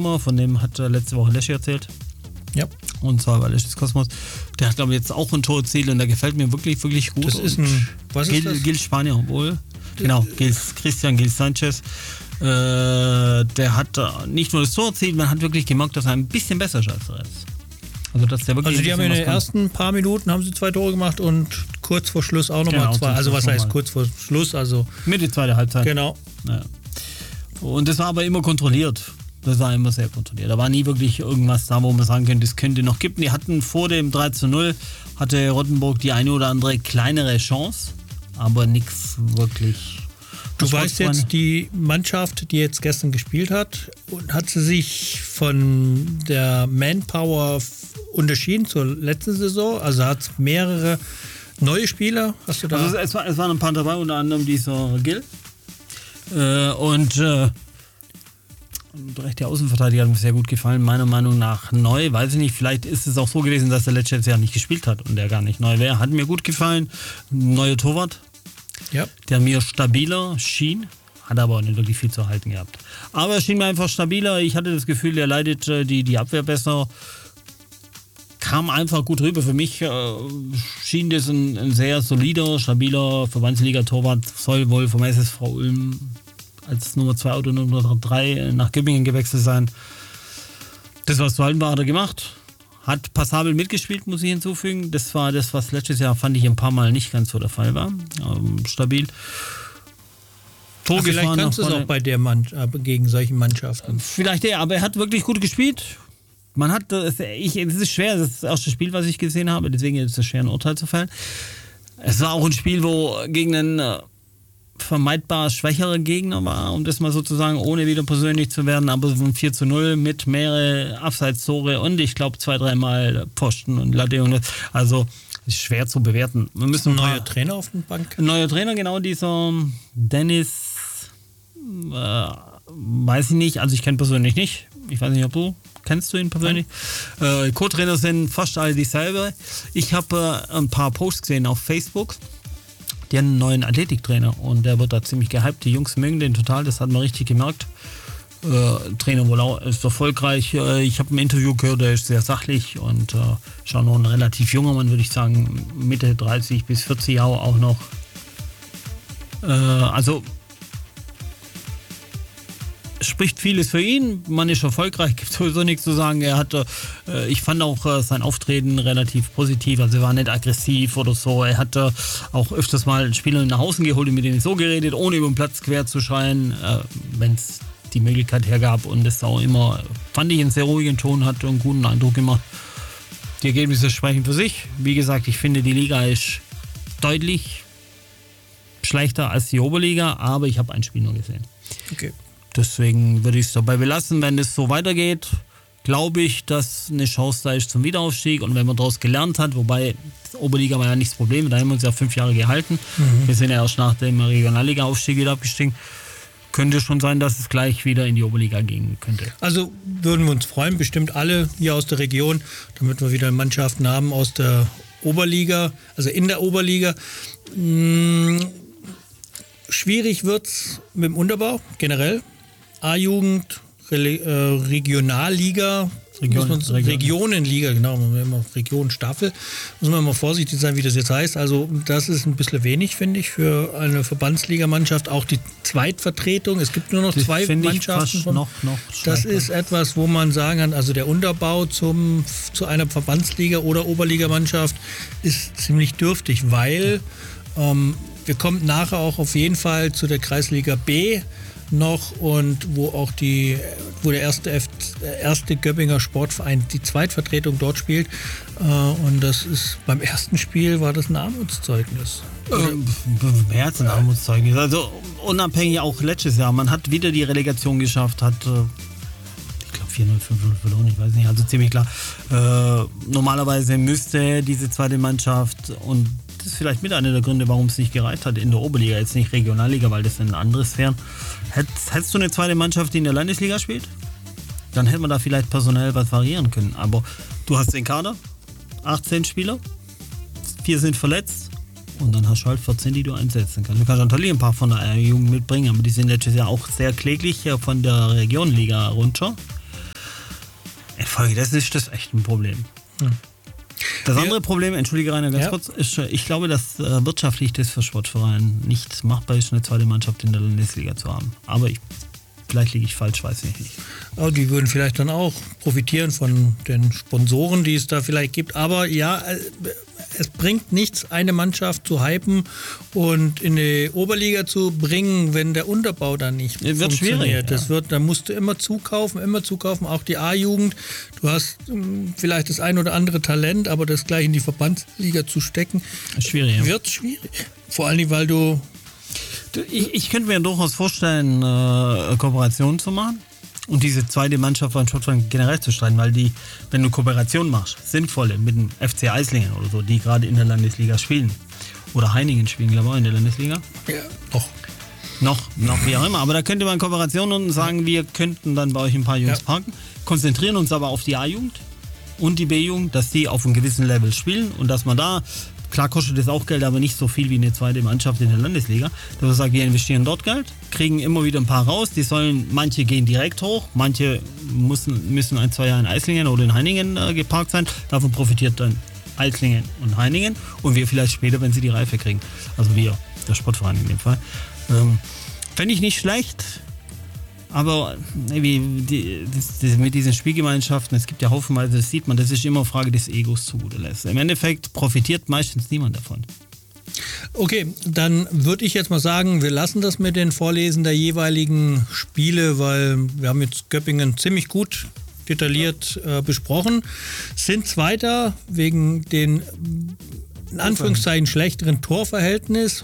Stürmer, von dem hat letzte Woche Leschi erzählt. Ja. Und zwar bei Leschis Kosmos. Der hat, glaube ich, jetzt auch ein Tor erzielt und der gefällt mir wirklich, wirklich gut. Das ist ein, was ist das? Gil Spanier wohl. Genau, Christian Gil Sanchez. Der hat nicht nur das Tor erzielt, man hat wirklich gemerkt, dass er ein bisschen besser ist als der Rest. Also, dass der wirklich Also die haben in den ersten paar Minuten haben sie 2 Tore gemacht und kurz vor Schluss auch nochmal 2. Also was heißt kurz vor Schluss? Also Mitte zweite Halbzeit. Genau. Ja. Und das war aber immer kontrolliert. Das war immer sehr kontrolliert. Da war nie wirklich irgendwas da, wo man sagen könnte, das könnte noch kippen. Die hatten vor dem 3:0, hatte Rottenburg die eine oder andere kleinere Chance, aber nichts wirklich. Du weißt jetzt, die Mannschaft, die jetzt gestern gespielt hat, hat sie sich von der Manpower unterschieden zur letzten Saison? Also hat es mehrere neue Spieler? Hast du da? Also es waren ein paar dabei, unter anderem dieser Gil. Der rechte Außenverteidiger hat mir sehr gut gefallen, meiner Meinung nach neu. Weiß ich nicht, vielleicht ist es auch so gewesen, dass der letztes Jahr nicht gespielt hat und der gar nicht neu wäre. Hat mir gut gefallen. Neuer Torwart, ja. Der mir stabiler schien, hat aber auch nicht wirklich viel zu erhalten gehabt. Aber er schien mir einfach stabiler. Ich hatte das Gefühl, er leitet die Abwehr besser. Kam einfach gut rüber. Für mich schien das ein sehr solider, stabiler Verbandsliga-Torwart. Soll wohl vom SSV Ulm als Nummer 2 oder Nummer 3 nach Göppingen gewechselt sein. Das, was zu halten war, hat er gemacht. Hat passabel mitgespielt, muss ich hinzufügen. Das war das, was letztes Jahr, fand ich, ein paar Mal nicht ganz so der Fall war. Stabil. Tor vielleicht kannst du es auch bei der gegen solche Mannschaften. Vielleicht aber er hat wirklich gut gespielt. Es ist schwer, das ist das erste Spiel, was ich gesehen habe, deswegen ist es schwer, ein Urteil zu fällen. Es war auch ein Spiel, wo gegen einen vermeidbar schwächere Gegner war, um das mal so zu sagen, ohne wieder persönlich zu werden, aber so ein 4:0 mit mehrere Abseitstore und ich glaube 2-3 Mal Pfosten und Latte und also ist schwer zu bewerten. Wir müssen ein neuer Trainer auf der Bank? Ein neuer Trainer, genau, dieser Dennis, weiß ich nicht, also ich kenne persönlich nicht, ich weiß nicht, ob du kennst du ihn persönlich? Co-Trainer sind fast alle dieselbe. Ich habe ein paar Posts gesehen auf Facebook. Die haben einen neuen Athletiktrainer und der wird da ziemlich gehypt. Die Jungs mögen den total, das hat man richtig gemerkt. Trainer wohl auch, ist erfolgreich. Ich habe ein Interview gehört, der ist sehr sachlich und ist auch noch ein relativ junger Mann, würde ich sagen, Mitte 30 bis 40 Jahre auch noch. Also spricht vieles für ihn. Man ist erfolgreich, gibt sowieso nichts zu sagen. Ich fand auch sein Auftreten relativ positiv. Also er war nicht aggressiv oder so. Er hatte auch öfters mal Spieler nach außen geholt und mit denen so geredet, ohne über den Platz quer zu schreien, wenn es die Möglichkeit hergab. Und das auch immer, fand ich, einen sehr ruhigen Ton, hat einen guten Eindruck gemacht. Die Ergebnisse sprechen für sich. Wie gesagt, ich finde, die Liga ist deutlich schlechter als die Oberliga, aber ich habe ein Spiel nur gesehen. Okay. Deswegen würde ich es dabei belassen. Wenn es so weitergeht, glaube ich, dass eine Chance da ist zum Wiederaufstieg. Und wenn man daraus gelernt hat, wobei Oberliga war ja nicht das Problem, da haben wir uns ja 5 Jahre gehalten. Wir sind ja erst nach dem Regionalliga-Aufstieg wieder abgestiegen. Könnte schon sein, dass es gleich wieder in die Oberliga gehen könnte. Also würden wir uns freuen, bestimmt alle hier aus der Region, damit wir wieder Mannschaften haben aus der Oberliga, also in der Oberliga. Schwierig wird es mit dem Unterbau generell. A-Jugend, Regionalliga, Regionenliga, genau, immer Regionenstaffel. Muss man immer vorsichtig sein, wie das jetzt heißt. Also das ist ein bisschen wenig, finde ich, für eine Verbandsligamannschaft. Auch die Zweitvertretung, es gibt nur noch 2 Mannschaften. Noch das ist etwas, wo man sagen kann, also der Unterbau zu einer Verbandsliga- oder Oberligamannschaft ist ziemlich dürftig, weil wir kommen nachher auch auf jeden Fall zu der Kreisliga B noch und wo der erste Göppinger Sportverein die Zweitvertretung dort spielt. Und das ist beim ersten Spiel war das ein Armutszeugnis. Mehr als ein Armutszeugnis. Also unabhängig auch letztes Jahr. Man hat wieder die Relegation geschafft, hat ich glaube 4-0, 5-0 verloren, ich weiß nicht, also ziemlich klar. Normalerweise müsste diese zweite Mannschaft, und das ist vielleicht mit einer der Gründe, warum es nicht gereicht hat in der Oberliga, jetzt nicht Regionalliga, weil das ein anderes Sphären. Hättest du eine zweite Mannschaft, die in der Landesliga spielt, dann hätte man da vielleicht personell was variieren können. Aber du hast den Kader, 18 Spieler, 4 sind verletzt und dann hast du halt 14, die du einsetzen kannst. Du kannst natürlich ein paar von der Jugend mitbringen, aber die sind letztes Jahr auch sehr kläglich von der Regionalliga runter. Folge, das ist das echt ein Problem. Das andere Problem, entschuldige Rainer, ganz kurz, ist, ich glaube, dass wirtschaftlich das für Sportvereine nicht machbar ist, eine zweite Mannschaft in der Landesliga zu haben. Aber vielleicht liege ich falsch, weiß ich nicht. Aber die würden vielleicht dann auch profitieren von den Sponsoren, die es da vielleicht gibt. Aber ja, es bringt nichts, eine Mannschaft zu hypen und in die Oberliga zu bringen, wenn der Unterbau dann nicht funktioniert. Schwierig, da musst du immer zukaufen, auch die A-Jugend. Du hast vielleicht das ein oder andere Talent, aber das gleich in die Verbandsliga zu stecken, schwierig, wird schwierig. Vor allem, weil du... Ich könnte mir durchaus vorstellen, Kooperationen zu machen und diese zweite Mannschaft von Schottland generell zu streiten, weil wenn du Kooperationen machst, sinnvolle mit dem FC Eislingen oder so, die gerade in der Landesliga spielen, oder Heiningen spielen, glaube ich, auch in der Landesliga. Ja, doch. Noch wie auch immer, aber da könnte man Kooperationen und sagen, wir könnten dann bei euch ein paar Jungs parken, konzentrieren uns aber auf die A-Jugend und die B-Jugend, dass die auf einem gewissen Level spielen und dass man da... Klar kostet das auch Geld, aber nicht so viel wie eine zweite Mannschaft in der Landesliga. Dass man sagt, wir investieren dort Geld, kriegen immer wieder ein paar raus. Manche gehen direkt hoch, manche müssen 1-2 Jahre in Eislingen oder in Heiningen geparkt sein. Davon profitiert dann Eislingen und Heiningen und wir vielleicht später, wenn sie die Reife kriegen. Also wir, der Sportverein in dem Fall. Fände ich nicht schlecht. Aber mit diesen Spielgemeinschaften, es gibt ja haufenweise, das sieht man, das ist immer eine Frage des Egos zugute lässt. Im Endeffekt profitiert meistens niemand davon. Okay, dann würde ich jetzt mal sagen, wir lassen das mit den Vorlesen der jeweiligen Spiele, weil wir haben jetzt Göppingen ziemlich gut detailliert besprochen. Sind Zweiter wegen den in Anführungszeichen schlechteren Torverhältnis.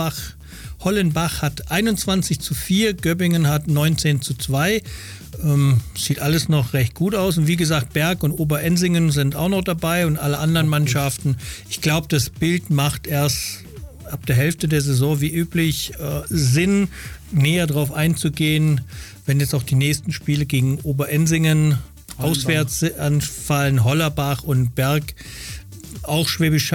Hollenbach hat 21:4, Göppingen hat 19:2. Sieht alles noch recht gut aus. Und wie gesagt, Berg und Oberensingen sind auch noch dabei und alle anderen Mannschaften. Ich glaube, das Bild macht erst ab der Hälfte der Saison wie üblich Sinn, näher drauf einzugehen, wenn jetzt auch die nächsten Spiele gegen Oberensingen auswärts anfallen, Hollerbach und Berg. Auch Schwäbisch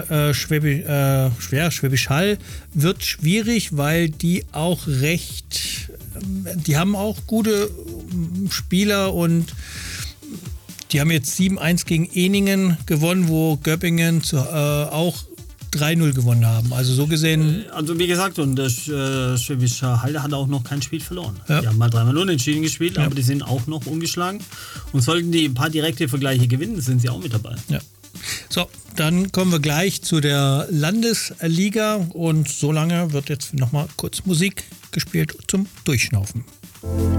Hall wird schwierig, weil die auch die haben auch gute Spieler und die haben jetzt 7-1 gegen Eningen gewonnen, wo Göppingen auch 3-0 gewonnen haben. Also so gesehen... Also wie gesagt, und der Schwäbische Hall hat auch noch kein Spiel verloren. Ja. Die haben mal 3-0 unentschieden gespielt, aber die sind auch noch ungeschlagen. Und sollten die ein paar direkte Vergleiche gewinnen, sind sie auch mit dabei. Ja. So, dann kommen wir gleich zu der Landesliga und so lange wird jetzt nochmal kurz Musik gespielt zum Durchschnaufen.